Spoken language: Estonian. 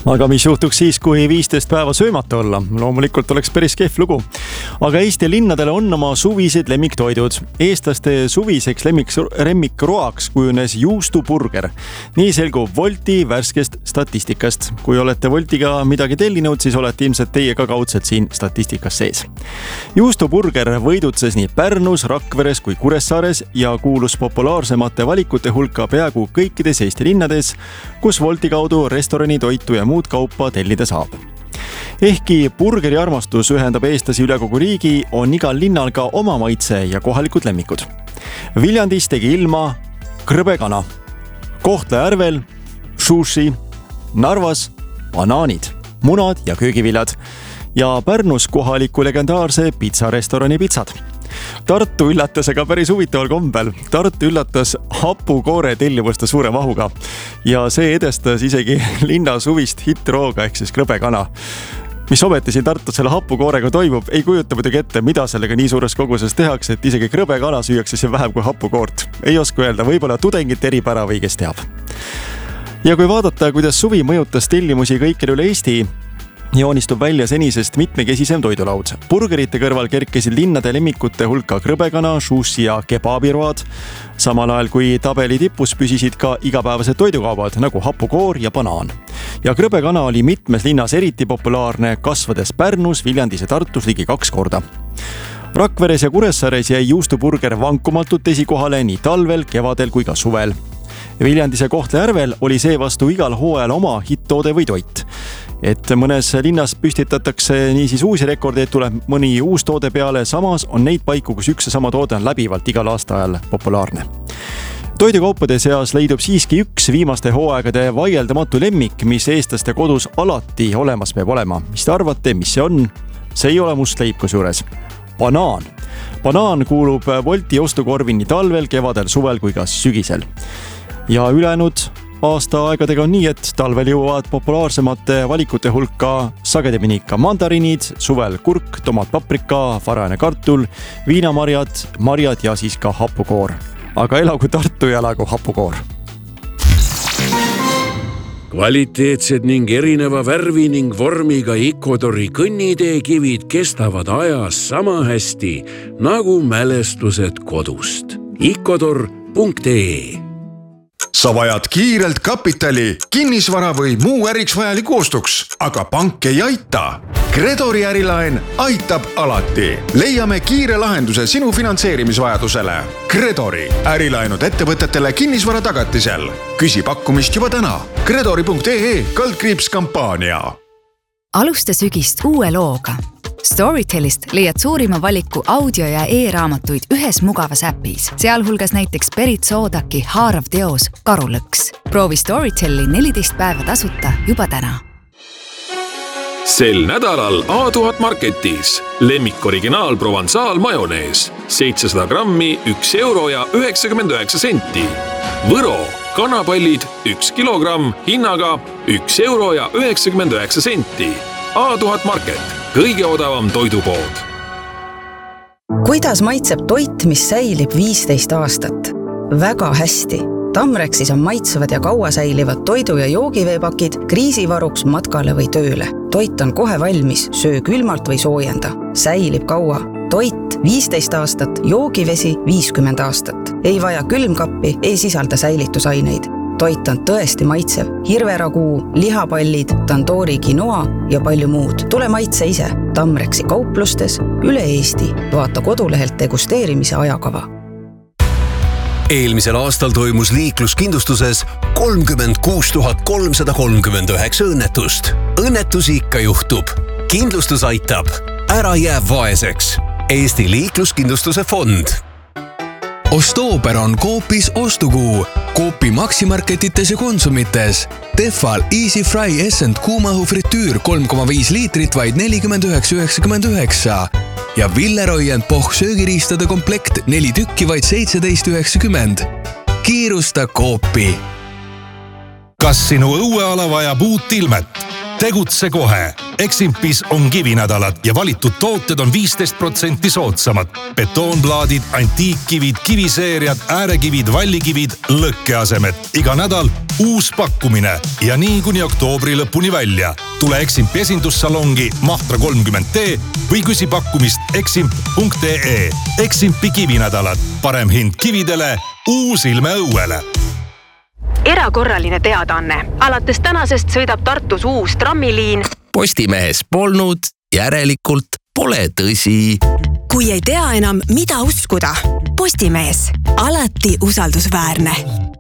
Aga mis juhtuks siis, kui 15 päeva söömata olla? Loomulikult oleks päris kehv lugu. Aga Eesti linnadele on oma suvised lemmiktoidud. Eestlaste suviseks lemmikroaks kujunes juustuburger. Nii selgub Wolti värskest statistikast. Kui olete Woltiga midagi tellinud, siis olete ilmselt teie ka kaudselt siin statistikas sees. Juustuburger võidutses nii Pärnus, Rakveres kui Kuressaares ja kuulus populaarsemate valikute hulka peaaegu kõikides Eesti linnades, kus Wolti kaudu restorani toitu ja muud kaupa tellida saab. Ehkki burgeri armastus ühendab eestlasi üle kogu riigi, on igal linnal ka oma maitse ja kohalikud lemmikud. Viljandis tegi ilma krõbekana, Kohtla-Järvel sushi, Narvas banaanid, munad ja köögiviljad ja Pärnus kohaliku legendaarse pitsarestorani pitsad. Tartu üllatas aga päris huvitaval kombel. Tartu üllatas hapukoore tellimuste suure mahuga ja see edestas isegi linna suvist hitrooga ehk siis krõbekana. Mis ometi siin Tartus selle hapukoorega toimub, ei kujuta muidugi ette, mida sellega nii suures koguses tehakse, et isegi krõbekana süüakse siin vähem kui hapukoort. Ei oska öelda, võib-olla tudengite eripära või kes teab. Ja kui vaadata, kuidas suvi mõjutas tellimusi kõikjal üle Eesti, joonistub välja senisest mitmekesisem toidulaud. Burgerite kõrval kerkesid linnade lemmikute hulka krõbekana, sushi ja kebabiroad, samal ajal kui tabeli tipus püsisid ka igapäevased toidukaubad nagu hapukoor ja banaan. Ja krõbekana oli mitmes linnas eriti populaarne, kasvades Pärnus, Viljandis ja Tartus ligi 2 korda. Rakveres ja Kuressaares jäi juustuburger vankumatult esikohale nii talvel, kevadel kui ka suvel. Viljandis ja Kohtla-Järvel oli seevastu igal hooajal oma hitttoode või toit. Et mõnes linnas püstitatakse niisiis uusi rekordeid, tuleb mõni uus toode peale, samas on neid paiku, kus üks ja sama toode on läbivalt igal aastaajal populaarne. Toidukaupade seas leidub siiski üks viimaste hooaegade vaieldamatu lemmik, mis eestlaste kodus alati olemas peab olema. Mis te arvate, mis see on? See ei ole must leib kusjuures. Banaan. Banaan kuulub Wolti ostukorvi nii talvel, kevadel, suvel kui ka sügisel. Ja ülejäänud aastaaegadega on nii, et talvel jõuavad populaarsemate valikute hulka sagedamini ka mandariinid, suvel kurk, tomat, paprika, varajane kartul, viinamarjad, marjad ja siis ka hapukoor. Aga elagu Tartu ja elagu hapukoor. Kvaliteetsed ning erineva värvi ning vormiga Ecuadori kõnniteekivid kestavad ajas sama hästi nagu mälestused kodust. Ecuador.ee Sa vajad kiirelt kapitali, kinnisvara või muu äriks vajaliku ostuks, aga pank ei aita. Kredori ärilaen aitab alati. Leiame kiire lahenduse sinu finantseerimisvajadusele. Kredori ärilaenud ettevõtetele kinnisvara tagatisel. Küsi pakkumist juba täna. Kredori.ee/kampaania. Alusta sügist uue looga. Storytelist leiad suurima valiku audio- ja e-raamatuid ühes mugavas äpis, sealhulgas näiteks Berit Soodaki haarav teos Karulõks. Proovi Storyteli 14 päeva tasuta juba täna. Sel nädalal A1000 Marketis lemmik originaal Provençal majonees 700 grammi 1 euro ja 99 senti. Võro kanapallid 1 kilogramm hinnaga 1 euro ja 99 senti. A1000 Market, kõige odavam toidupood. Kuidas maitseb toit, mis säilib 15 aastat? Väga hästi. Tamrexis on maitsevad ja kaua säilivad toidu- ja joogiveepakid kriisivaruks matkale või tööle. Toit on kohe valmis, söö külmalt või soojenda. Säilib kaua. Toit 15 aastat, joogivesi 50 aastat. Ei vaja külmkappi, ei sisalda säilitusaineid. Toit on tõesti maitsev. Hirveraguu, lihapallid, tandoori quinoa ja palju muud. Tule maitse ise. Tamrexi kauplustes üle Eesti. Vaata kodulehelt degusteerimise ajakava. Eelmisel aastal toimus liikluskindlustuses 36 339 õnnetust. Õnnetusi ikka juhtub. Kindlustus aitab. Ära jää vaeseks. Eesti liikluskindlustuse fond. Ostooper on Coopis ostukuu. Coopi maksimarketites ja konsumites. Tefal Easy Fry Essent kuumahu fritüür 3,5 liitrit vaid 49,99. Ja Villeroy & Boch söögiriistade komplekt 4 tükki vaid 17,90. Kiirusta Coopi. Kas sinu õueala vajab uut ilmet? Tegutse kohe. Eximpis on kivinädalad ja valitud tooted on 15% soodsamad. Betoonplaadid, antiikkivid, kiviseeriad, äärekivid, vallikivid, lõkkeasemed. Iga nädal uus pakkumine ja nii kuni oktoobri lõpuni välja. Tule Eximpi esindussalongi Mahtra 30T või küsi pakkumist eximp.ee. Eximpi kivinädalad. Parem hind kividele, uus ilme õuele. Erakorraline teadaanne. Alates tänasest sõidab Tartus uus trammiliin. Postimehes polnud, järelikult pole tõsi. Kui ei tea enam, mida uskuda. Postimees. Alati usaldusväärne.